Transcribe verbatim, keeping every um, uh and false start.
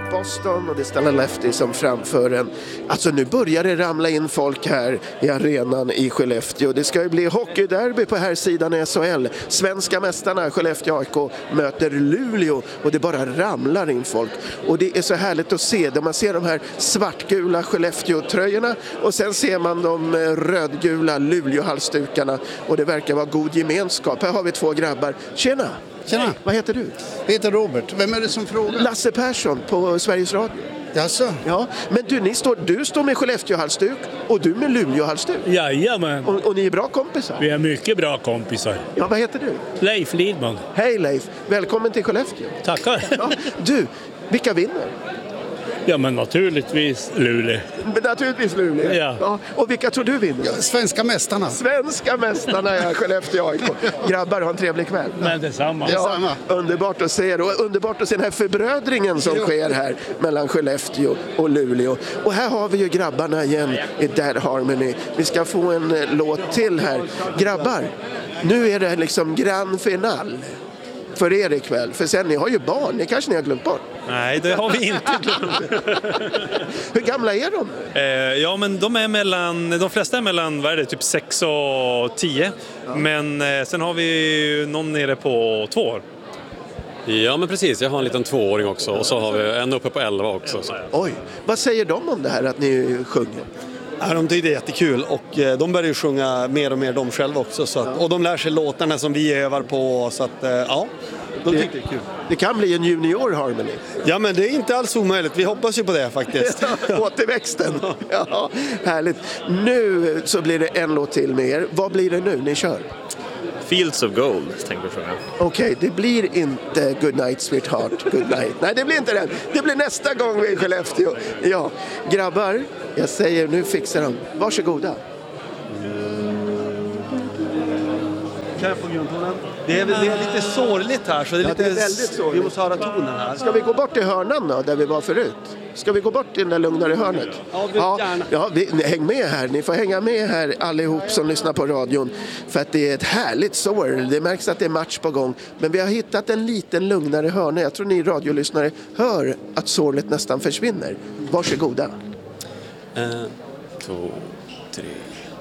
Boston och det är Stella Lefty som framför en. Alltså nu börjar det ramla in folk här i arenan i Skellefteå. Det ska ju bli hockeyderby på här sidan i S H L. Svenska mästarna Skellefteå A I K möter Luleå och det bara ramlar in folk. Och det är så härligt att se. Man ser de här svartgula Skellefteå-tröjorna och sen ser man de rödgula Luleå-halsdukarna och det verkar vara god gemenskap. Här har vi två grabbar. Tjena! Tjena! Hej, vad heter du? Jag heter Robert. Vem är det som frågar? Lasse Persson på Sveriges Radio. Jaså? Ja, men du, ni står, du står med Skellefteå-halsduk och du med Luleå-halsduk. Jajamän. Och, och ni är bra kompisar? Vi är mycket bra kompisar. Ja, vad heter du? Leif Lidman. Hej Leif, välkommen till Skellefteå. Tackar. Ja, du, vilka vinner? Ja, men naturligtvis Luleå. Men naturligtvis Luleå. Ja. Ja. Och vilka tror du vinner? Ja, svenska mästarna. Svenska mästarna är Skellefteå A I K. Grabbar, ha en trevlig kväll. Men detsamma. Ja, Detsamma. underbart att se er och underbart att se den här förbrödringen som sker här mellan Skellefteå och Luleå. Och här har vi ju grabbarna igen i Dead Harmony. Vi ska få en eh, låt till här. Grabbar, nu är det liksom grand final för er ikväll. För sen, ni har ju barn, det kanske ni har glömt bort. Nej, det har vi inte glömt. Hur gamla är de? eh, ja, men de är mellan, de flesta är mellan, vad är det, typ sex och tio. Ja. Men eh, sen har vi någon nere på två år. Ja, men precis. Jag har en liten tvååring också och så har vi en uppe på elva också. Så. Oj, vad säger de om det här att ni sjunger? Ja, de tycker det är jättekul och eh, de börjar ju sjunga mer och mer de själva också. Så att, och de lär sig låtarna som vi övar på. Så att, eh, ja, de tycker det är kul. Det kan bli en junior Harmony. Ja, men det är inte alls omöjligt. Vi hoppas ju på det faktiskt. Återväxten. Ja, härligt. Nu så blir det en låt till med er. Vad blir det nu? Ni kör. Fields of Gold, tänker jag sjunga. Okej, okay, det blir inte Good Night Sweetheart, Good Night. Nej, det blir inte det. Det blir nästa gång vi är i Skellefteå. Ja, grabbar, jag säger nu fixar de. Varsågoda. Kan jag få grundtonen? Det är, det är lite sorgligt här, så det är, Ja, lite, det är väldigt sorgligt. Vi måste höra tonen här. Ska vi gå bort till hörnan då, där vi var förut? Ska vi gå bort till den där lugnare hörnet? Ja, vi ja, gärna. ja vi, häng med här. Ni får hänga med här allihop som lyssnar på radion. För att det är ett härligt sorg. Det märks att det är match på gång. Men vi har hittat en liten lugnare hörna. Jag tror ni radiolyssnare hör att sorlet nästan försvinner. Varsågoda. En, två, tre.